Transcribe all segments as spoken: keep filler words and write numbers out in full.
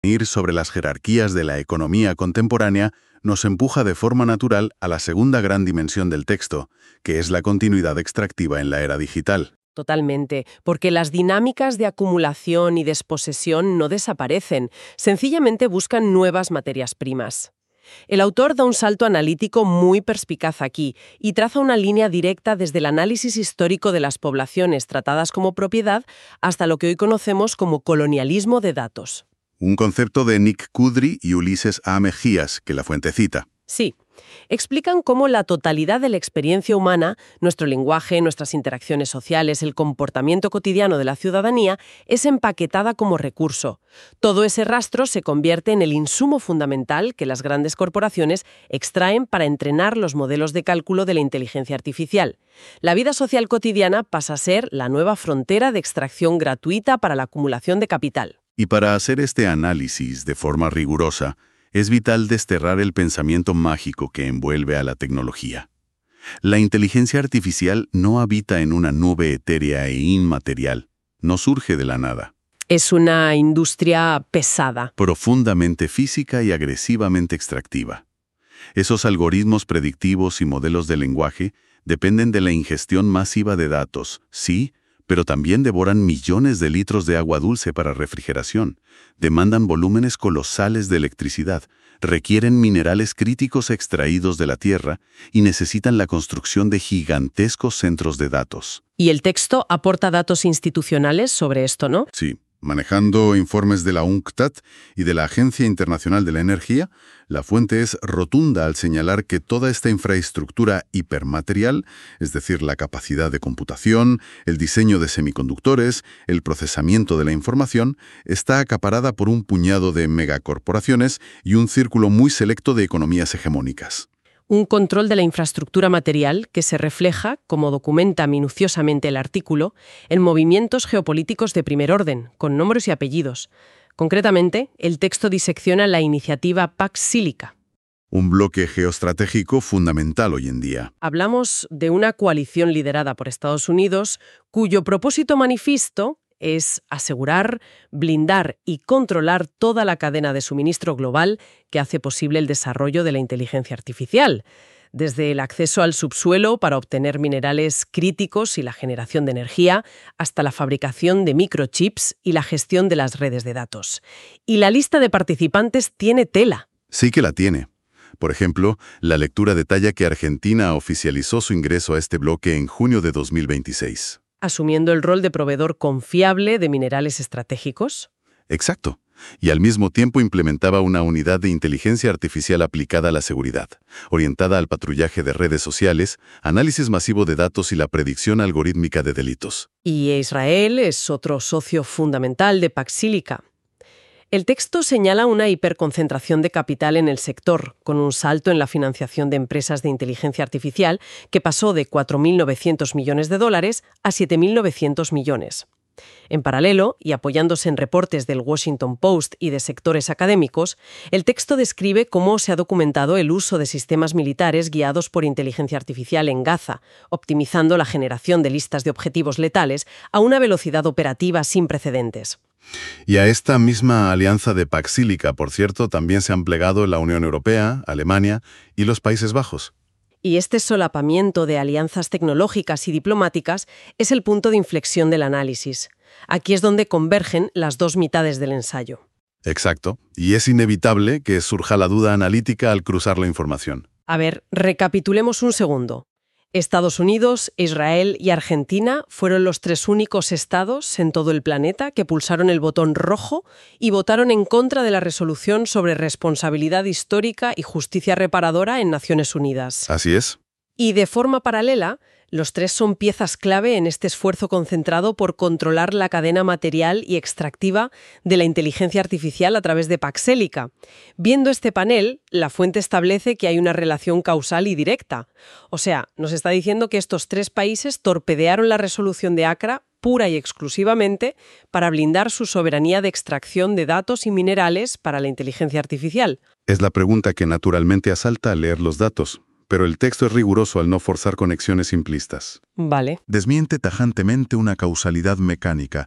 Ir sobre las jerarquías de la economía contemporánea nos empuja de forma natural a la segunda gran dimensión del texto, que es la continuidad extractiva en la era digital. Totalmente, porque las dinámicas de acumulación y desposesión no desaparecen, sencillamente buscan nuevas materias primas. El autor da un salto analítico muy perspicaz aquí y traza una línea directa desde el análisis histórico de las poblaciones tratadas como propiedad hasta lo que hoy conocemos como colonialismo de datos. Un concepto de Nick Kudry y Ulises A. Mejías, que la fuente cita. Sí. Explican cómo la totalidad de la experiencia humana, nuestro lenguaje, nuestras interacciones sociales, el comportamiento cotidiano de la ciudadanía, es empaquetada como recurso. Todo ese rastro se convierte en el insumo fundamental que las grandes corporaciones extraen para entrenar los modelos de cálculo de la inteligencia artificial. La vida social cotidiana pasa a ser la nueva frontera de extracción gratuita para la acumulación de capital. Y para hacer este análisis de forma rigurosa, es vital desterrar el pensamiento mágico que envuelve a la tecnología. La inteligencia artificial no habita en una nube etérea e inmaterial, no surge de la nada. Es una industria pesada. Profundamente física y agresivamente extractiva. Esos algoritmos predictivos y modelos de lenguaje dependen de la ingestión masiva de datos, sí, pero también devoran millones de litros de agua dulce para refrigeración, demandan volúmenes colosales de electricidad, requieren minerales críticos extraídos de la tierra y necesitan la construcción de gigantescos centros de datos. Y el texto aporta datos institucionales sobre esto, ¿no? Sí. Manejando informes de la UNCTAD y de la Agencia Internacional de la Energía, la fuente es rotunda al señalar que toda esta infraestructura hipermaterial, es decir, la capacidad de computación, el diseño de semiconductores, el procesamiento de la información, está acaparada por un puñado de megacorporaciones y un círculo muy selecto de economías hegemónicas. Un control de la infraestructura material que se refleja, como documenta minuciosamente el artículo, en movimientos geopolíticos de primer orden, con nombres y apellidos. Concretamente, el texto disecciona la iniciativa Pax Silica. Un bloque geoestratégico fundamental hoy en día. Hablamos de una coalición liderada por Estados Unidos, cuyo propósito manifiesto es asegurar, blindar y controlar toda la cadena de suministro global que hace posible el desarrollo de la inteligencia artificial, desde el acceso al subsuelo para obtener minerales críticos y la generación de energía, hasta la fabricación de microchips y la gestión de las redes de datos. Y la lista de participantes tiene tela. Sí que la tiene. Por ejemplo, la lectura detalla que Argentina oficializó su ingreso a este bloque en junio de dos mil veintiséis. Asumiendo el rol de proveedor confiable de minerales estratégicos. Exacto. Y al mismo tiempo implementaba una unidad de inteligencia artificial aplicada a la seguridad, orientada al patrullaje de redes sociales, análisis masivo de datos y la predicción algorítmica de delitos. Y Israel es otro socio fundamental de Pax Silica. El texto señala una hiperconcentración de capital en el sector, con un salto en la financiación de empresas de inteligencia artificial que pasó de cuatro mil novecientos millones de dólares a siete mil novecientos millones. En paralelo, y apoyándose en reportes del Washington Post y de sectores académicos, el texto describe cómo se ha documentado el uso de sistemas militares guiados por inteligencia artificial en Gaza, optimizando la generación de listas de objetivos letales a una velocidad operativa sin precedentes. Y a esta misma alianza de Pax Silica, por cierto, también se han plegado la Unión Europea, Alemania y los Países Bajos. Y este solapamiento de alianzas tecnológicas y diplomáticas es el punto de inflexión del análisis. Aquí es donde convergen las dos mitades del ensayo. Exacto. Y es inevitable que surja la duda analítica al cruzar la información. A ver, recapitulemos un segundo. Estados Unidos, Israel y Argentina fueron los tres únicos estados en todo el planeta que pulsaron el botón rojo y votaron en contra de la resolución sobre responsabilidad histórica y justicia reparadora en Naciones Unidas. Así es. Y de forma paralela, los tres son piezas clave en este esfuerzo concentrado por controlar la cadena material y extractiva de la inteligencia artificial a través de Pax Silica. Viendo este panel, la fuente establece que hay una relación causal y directa. O sea, nos está diciendo que estos tres países torpedearon la resolución de ACRA pura y exclusivamente para blindar su soberanía de extracción de datos y minerales para la inteligencia artificial. Es la pregunta que naturalmente asalta al leer los datos. Pero el texto es riguroso al no forzar conexiones simplistas. Vale. Desmiente tajantemente una causalidad mecánica.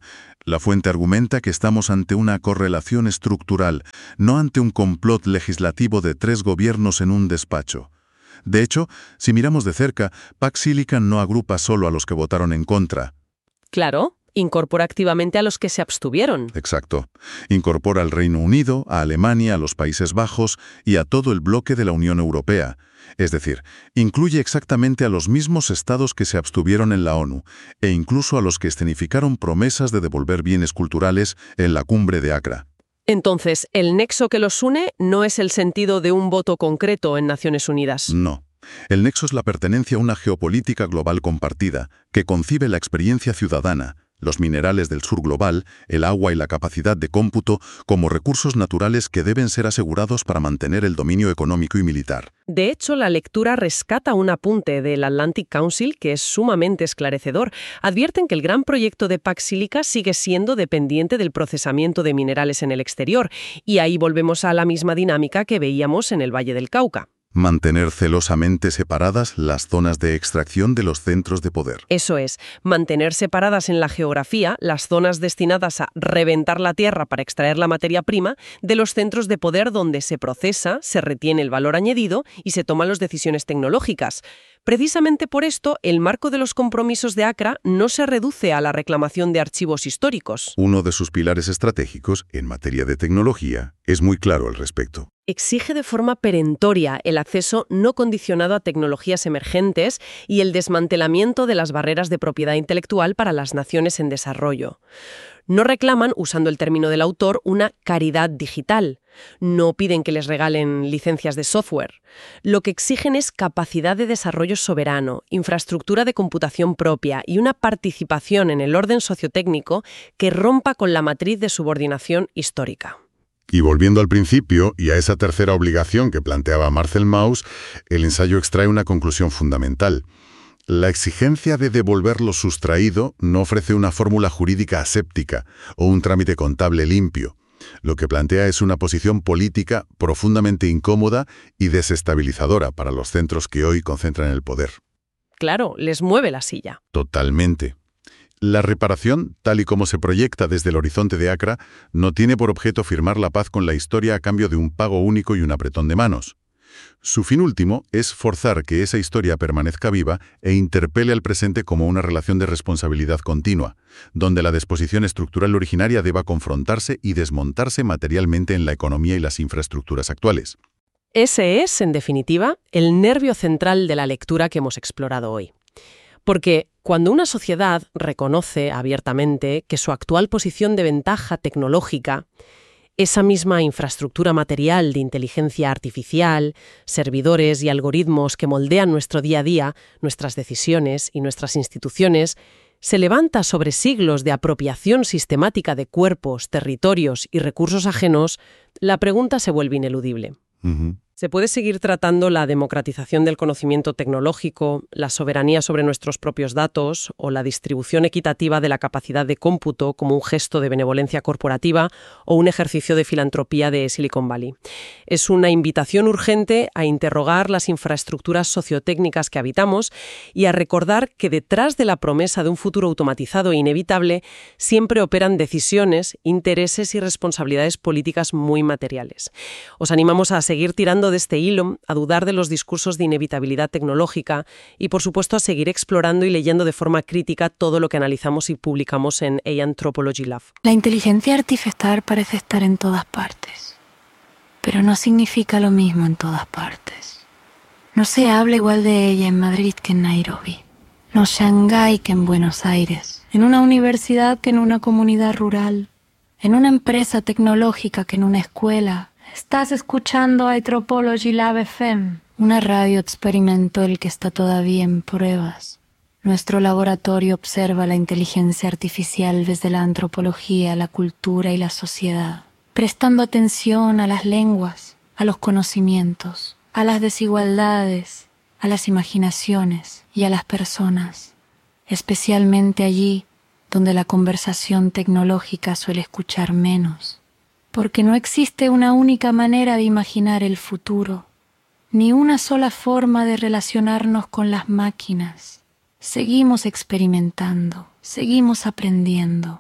La fuente argumenta que estamos ante una correlación estructural, no ante un complot legislativo de tres gobiernos en un despacho. De hecho, si miramos de cerca, Pax Silicon no agrupa solo a los que votaron en contra. Claro, incorpora activamente a los que se abstuvieron. Exacto. Incorpora al Reino Unido, a Alemania, a los Países Bajos y a todo el bloque de la Unión Europea. Es decir, incluye exactamente a los mismos estados que se abstuvieron en la ONU, e incluso a los que escenificaron promesas de devolver bienes culturales en la cumbre de Accra. Entonces, el nexo que los une no es el sentido de un voto concreto en Naciones Unidas. No. El nexo es la pertenencia a una geopolítica global compartida, que concibe la experiencia ciudadana, los minerales del sur global, el agua y la capacidad de cómputo como recursos naturales que deben ser asegurados para mantener el dominio económico y militar. De hecho, la lectura rescata un apunte del Atlantic Council que es sumamente esclarecedor. Advierten que el gran proyecto de Pax Silica sigue siendo dependiente del procesamiento de minerales en el exterior, y ahí volvemos a la misma dinámica que veíamos en el Valle del Cauca. Mantener celosamente separadas las zonas de extracción de los centros de poder. Eso es, mantener separadas en la geografía las zonas destinadas a reventar la tierra para extraer la materia prima de los centros de poder donde se procesa, se retiene el valor añadido y se toman las decisiones tecnológicas. Precisamente por esto, el marco de los compromisos de Accra no se reduce a la reclamación de archivos históricos. Uno de sus pilares estratégicos, en materia de tecnología, es muy claro al respecto. Exige de forma perentoria el acceso no condicionado a tecnologías emergentes y el desmantelamiento de las barreras de propiedad intelectual para las naciones en desarrollo. No reclaman, usando el término del autor, una caridad digital. No piden que les regalen licencias de software. Lo que exigen es capacidad de desarrollo soberano, infraestructura de computación propia y una participación en el orden sociotécnico que rompa con la matriz de subordinación histórica. Y volviendo al principio y a esa tercera obligación que planteaba Marcel Mauss, el ensayo extrae una conclusión fundamental. La exigencia de devolver lo sustraído no ofrece una fórmula jurídica aséptica o un trámite contable limpio. Lo que plantea es una posición política profundamente incómoda y desestabilizadora para los centros que hoy concentran el poder. Claro, les mueve la silla. Totalmente. La reparación, tal y como se proyecta desde el horizonte de Accra, no tiene por objeto firmar la paz con la historia a cambio de un pago único y un apretón de manos. Su fin último es forzar que esa historia permanezca viva e interpele al presente como una relación de responsabilidad continua, donde la disposición estructural originaria deba confrontarse y desmontarse materialmente en la economía y las infraestructuras actuales. Ese es, en definitiva, el nervio central de la lectura que hemos explorado hoy. Porque cuando una sociedad reconoce abiertamente que su actual posición de ventaja tecnológica, esa misma infraestructura material de inteligencia artificial, servidores y algoritmos que moldean nuestro día a día, nuestras decisiones y nuestras instituciones, se levanta sobre siglos de apropiación sistemática de cuerpos, territorios y recursos ajenos, la pregunta se vuelve ineludible. Uh-huh. ¿Se puede seguir tratando la democratización del conocimiento tecnológico, la soberanía sobre nuestros propios datos o la distribución equitativa de la capacidad de cómputo como un gesto de benevolencia corporativa o un ejercicio de filantropía de Silicon Valley? Es una invitación urgente a interrogar las infraestructuras sociotécnicas que habitamos y a recordar que detrás de la promesa de un futuro automatizado e inevitable siempre operan decisiones, intereses y responsabilidades políticas muy materiales. Os animamos a seguir tirando de este hilo, a dudar de los discursos de inevitabilidad tecnológica y, por supuesto, a seguir explorando y leyendo de forma crítica todo lo que analizamos y publicamos en A I Anthropology Lab. La inteligencia artificial parece estar en todas partes, pero no significa lo mismo en todas partes. No se habla igual de ella en Madrid que en Nairobi, no en Shanghái que en Buenos Aires, en una universidad que en una comunidad rural, en una empresa tecnológica que en una escuela. Estás escuchando Anthropology Lab F M, una radio experimental que está todavía en pruebas. Nuestro laboratorio observa la inteligencia artificial desde la antropología, la cultura y la sociedad, prestando atención a las lenguas, a los conocimientos, a las desigualdades, a las imaginaciones y a las personas, especialmente allí donde la conversación tecnológica suele escuchar menos. Porque no existe una única manera de imaginar el futuro, ni una sola forma de relacionarnos con las máquinas. Seguimos experimentando, seguimos aprendiendo.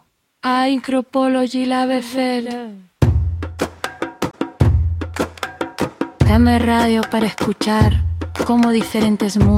Anthropology la B C L. Dame radio para escuchar cómo diferentes mundos